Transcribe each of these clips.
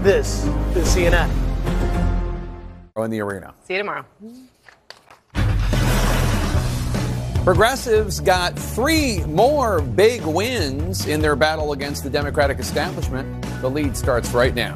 This is CNN. In the arena. See you tomorrow. Progressives got 3 more big wins in their battle against the Democratic establishment. The lead starts right now.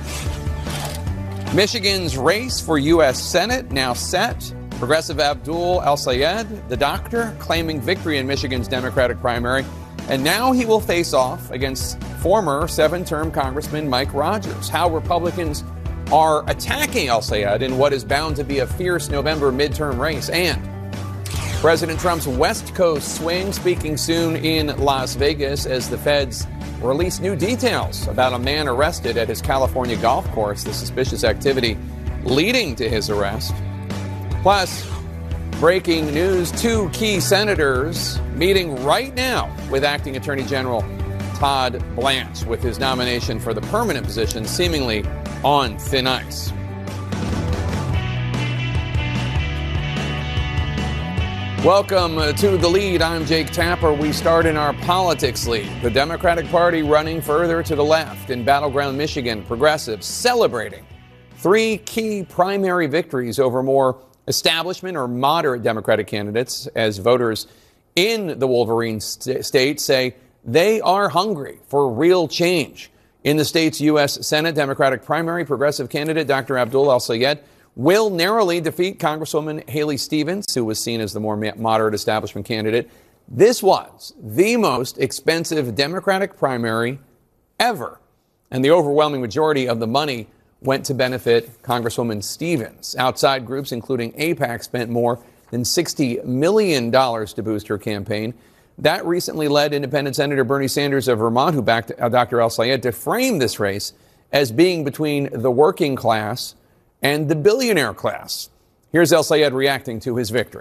Michigan's race for U.S. Senate now set. Progressive Abdul El-Sayed, the doctor, claiming victory in Michigan's Democratic primary. And now he will face off against former 7-term Congressman Mike Rogers. How Republicans are attacking El-Sayed in what is bound to be a fierce November midterm race. And President Trump's West Coast swing speaking soon in Las Vegas as the feds release new details about a man arrested at his California golf course, the suspicious activity leading to his arrest. Plus, breaking news, 2 key senators meeting right now with Acting Attorney General Todd Blanche, with his nomination for the permanent position seemingly on thin ice. Welcome to The Lead. I'm Jake Tapper. We start in our politics lead. The Democratic Party running further to the left in battleground Michigan. Progressives celebrating 3 key primary victories over more establishment or moderate Democratic candidates as voters in the Wolverine state say they are hungry for real change. In the state's U.S. Senate Democratic primary, progressive candidate Dr. Abdul El-Sayed will narrowly defeat Congresswoman Haley Stevens, who was seen as the more moderate establishment candidate. This was the most expensive Democratic primary ever, and the overwhelming majority of the money went to benefit Congresswoman Stevens. Outside groups, including AIPAC, spent more than $60 million to boost her campaign. That recently led independent Senator Bernie Sanders of Vermont, who backed Dr. El-Sayed, to frame this race as being between the working class and the billionaire class. Here's El-Sayed reacting to his victory.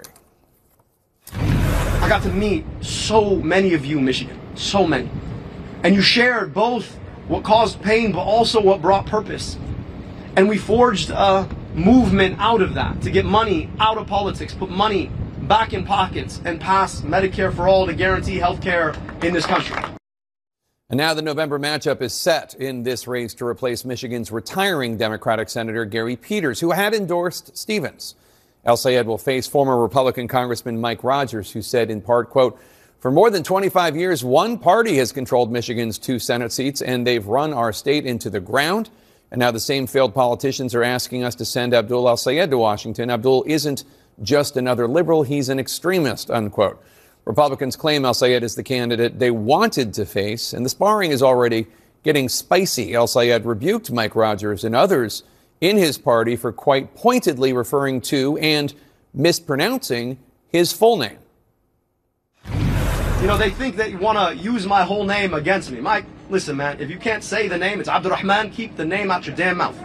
I got to meet so many of you, Michigan, so many. And you shared both what caused pain, but also what brought purpose. And we forged a movement out of that to get money out of politics, put money back in pockets, and pass Medicare for all to guarantee health care in this country. And now the November matchup is set in this race to replace Michigan's retiring Democratic Senator Gary Peters, who had endorsed Stevens. El-Sayed will face former Republican Congressman Mike Rogers, who said in part, quote, "For more than 25 years, one party has controlled Michigan's 2 Senate seats, and they've run our state into the ground. And now the same failed politicians are asking us to send Abdul El-Sayed to Washington. Abdul isn't just another liberal, he's an extremist," unquote. Republicans claim El-Sayed is the candidate they wanted to face, and the sparring is already getting spicy. El-Sayed rebuked Mike Rogers and others in his party for quite pointedly referring to and mispronouncing his full name. You know, they think that you want to use my whole name against me. Mike, listen, man, if you can't say the name, it's Abdurrahman, keep the name out your damn mouth.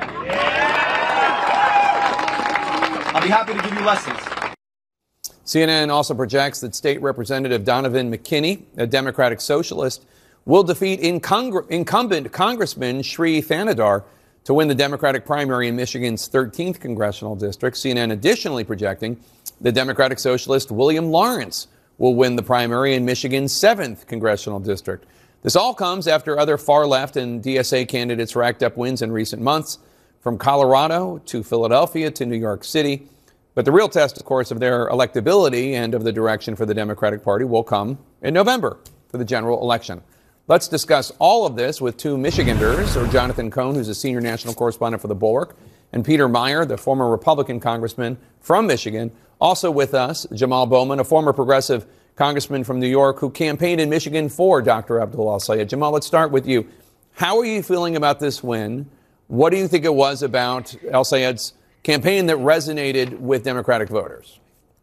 I'll be happy to give you lessons. CNN also projects that State Representative Donovan McKinney, a Democratic socialist, will defeat incumbent Congressman Sri Thanadar to win the Democratic primary in Michigan's 13th congressional district. CNN additionally projecting the Democratic socialist William Lawrence will win the primary in Michigan's 7th congressional district. This all comes after other far-left and DSA candidates racked up wins in recent months, from Colorado to Philadelphia to New York City. But the real test, of course, of their electability and of the direction for the Democratic Party will come in November for the general election. Let's discuss all of this with 2 Michiganders, or Jonathan Cohn, who's a senior national correspondent for The Bulwark, and Peter Meijer, the former Republican congressman from Michigan. Also with us, Jamal Bowman, a former progressive congressman from New York who campaigned in Michigan for Dr. Abdul El-Sayed. Jamal, let's start with you. How are you feeling about this win? What do you think it was about El-Sayed's campaign that resonated with Democratic voters?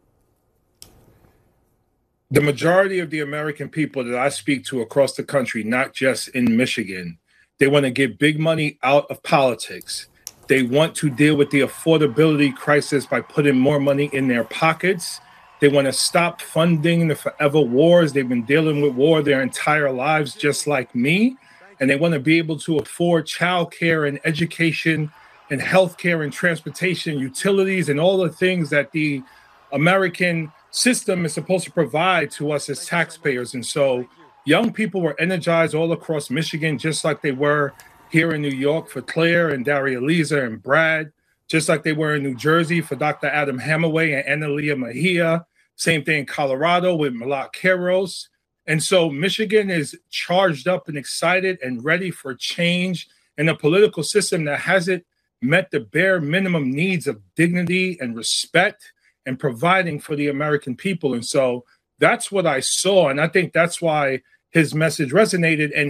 The majority of the American people that I speak to across the country, not just in Michigan, they want to get big money out of politics. They want to deal with the affordability crisis by putting more money in their pockets. They want to stop funding the forever wars. They've been dealing with war their entire lives, just like me. And they want to be able to afford childcare and education and healthcare and transportation, utilities, and all the things that the American system is supposed to provide to us as taxpayers. And so young people were energized all across Michigan, just like they were here in New York for Claire and Daria Lisa and Brad, just like they were in New Jersey for Dr. Adam Hamaway and Analia Mejia. Same thing in Colorado with Malak Keros. And so Michigan is charged up and excited and ready for change in a political system that hasn't met the bare minimum needs of dignity and respect and providing for the American people. And so that's what I saw. And I think that's why his message resonated. And